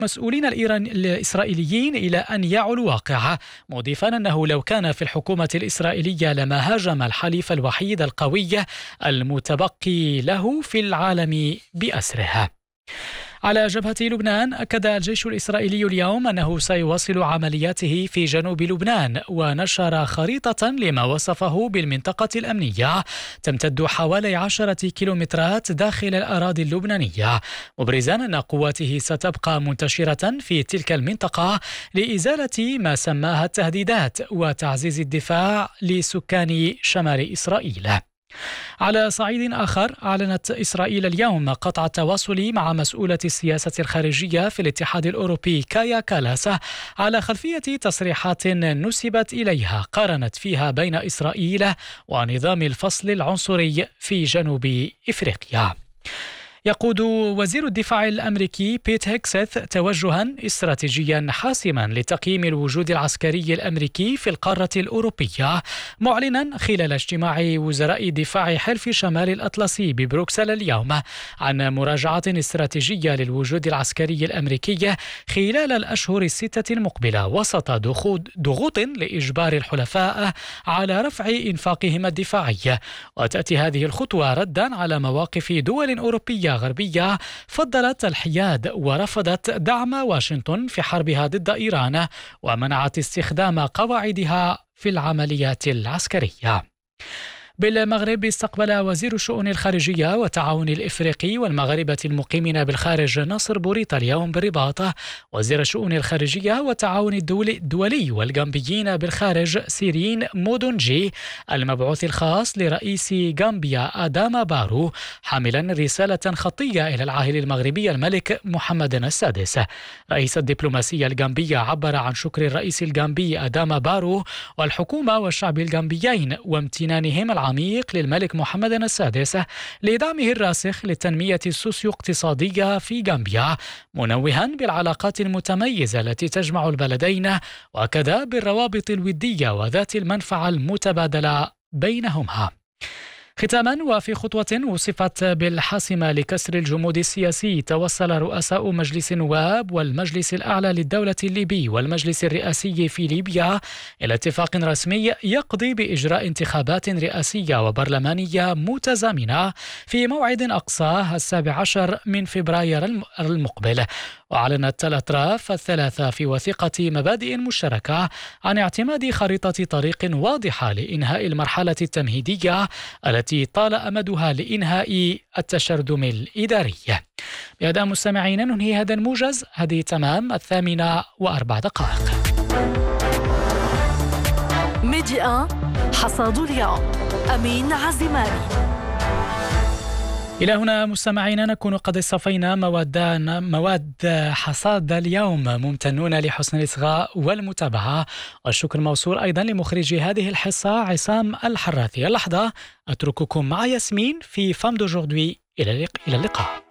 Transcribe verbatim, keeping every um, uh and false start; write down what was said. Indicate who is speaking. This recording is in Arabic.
Speaker 1: مسؤولين الإيران الإسرائيليين إلى أن يعوا الواقع، مضيفا أنه لو كان في الحكومة الإسرائيلية لما هاجم الحليف الوحيد القوي المتبقي له في العالم بأسره. على جبهة لبنان، أكد الجيش الإسرائيلي اليوم أنه سيواصل عملياته في جنوب لبنان، ونشر خريطة لما وصفه بالمنطقة الأمنية تمتد حوالي عشرة كيلومترات داخل الأراضي اللبنانية، مبرزا أن قواته ستبقى منتشرة في تلك المنطقة لإزالة ما سماها التهديدات وتعزيز الدفاع لسكان شمال إسرائيل. على صعيد آخر، أعلنت إسرائيل اليوم قطع التواصل مع مسؤولة السياسة الخارجية في الاتحاد الأوروبي كايا كالاس على خلفية تصريحات نسبت إليها قارنت فيها بين إسرائيل ونظام الفصل العنصري في جنوب إفريقيا. يقود وزير الدفاع الأمريكي بيت هيكسث توجها استراتيجيا حاسما لتقييم الوجود العسكري الأمريكي في القارة الأوروبية، معلنا خلال اجتماع وزراء دفاع حلف شمال الأطلسي ببروكسل اليوم عن مراجعة استراتيجية للوجود العسكري الأمريكي خلال الأشهر الستة المقبلة، وسط ضغوط لإجبار الحلفاء على رفع إنفاقهم الدفاعي. وتأتي هذه الخطوة ردا على مواقف دول أوروبية غربية فضلت الحياد ورفضت دعم واشنطن في حربها ضد إيران، ومنعت استخدام قواعدها في العمليات العسكرية. بالمغرب، استقبل وزير الشؤون الخارجية والتعاون الإفريقي والمغاربة المقيمين بالخارج ناصر بوريطة اليوم بالرباط وزير الشؤون الخارجية والتعاون الدولي والغامبيين بالخارج سيرين مودونجي، المبعوث الخاص لرئيس غامبيا آداما بارو، حاملا رسالة خطية إلى العاهل المغربي الملك محمد السادس. رئيس الدبلوماسية الغامبية عبر عن شكر الرئيس الغامبي آداما بارو والحكومة والشعب الغامبيين وامتنانهم العميق للملك محمد السادس لدعمه الراسخ للتنمية السوسيو اقتصادية في غامبيا، منوها بالعلاقات المتميزة التي تجمع البلدين، وكذا بالروابط الودية وذات المنفعة المتبادلة بينهما. ختاما، وفي خطوة وصفت بالحاسمة لكسر الجمود السياسي، توصل رؤساء مجلس النواب والمجلس الأعلى للدولة الليبي والمجلس الرئاسي في ليبيا إلى اتفاق رسمي يقضي بإجراء انتخابات رئاسية وبرلمانية متزامنة في موعد أقصاه السابع عشر من فبراير المقبل. وأعلنت الأطراف الثلاثة في وثيقة مبادئ مشتركة عن اعتماد خريطة طريق واضحة لإنهاء المرحلة التمهيدية التي طال أمدها لإنهاء التشرذم الإداري. بهذا مستمعين ننهي هذا الموجز، هذه تمام الثامنة وأربع دقائق.
Speaker 2: ميديا حصاد اليوم، أمين عزماني.
Speaker 1: إلى هنا مستمعينا نكون قد اصطفينا مواد مواد حصاد اليوم. ممتنون لحسن الإصغاء والمتابعة، والشكر موصول أيضا لمخرج هذه الحصة عصام الحراثي. اللحظة أترككم مع ياسمين في فام دوجوردوي. إلى اللقاء.